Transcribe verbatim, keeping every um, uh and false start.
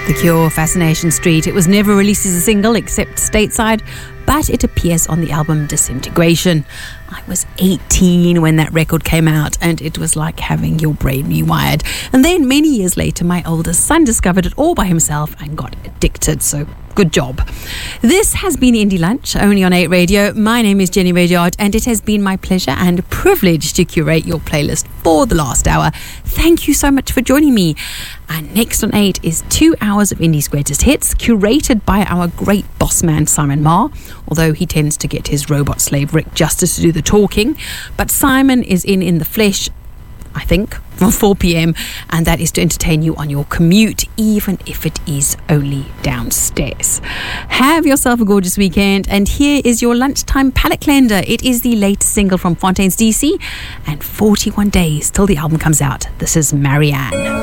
The Cure, Fascination Street. It was never released as a single except stateside, but it appears on the album Disintegration. I was eighteen when that record came out, and it was like having your brain rewired. And then many years later, my oldest son discovered it all by himself and got addicted, so good job. This has been Indie Lunch, only on eight Radio. My name is Jenny Rudyard, and it has been my pleasure and privilege to curate your playlist for the last hour. Thank you so much for joining me. And next on eight is two hours of Indie's greatest hits, curated by our great boss man Simon Marr, although he tends to get his robot slave Rick Justice to do the talking. But Simon is in in the flesh, I think, from four p.m, and that is to entertain you on your commute, even if it is only downstairs. Have yourself a gorgeous weekend, and here is your lunchtime palette cleanser. It is the latest single from Fontaines D C, and forty-one days till the album comes out. This is Marianne.